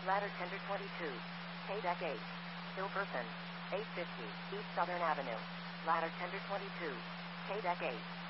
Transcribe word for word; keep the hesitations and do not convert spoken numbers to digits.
Ladder tender twenty-two. K-Deck eight. Hilperson. eight fifty. East Southern Avenue. Ladder tender twenty-two. K-Deck eight.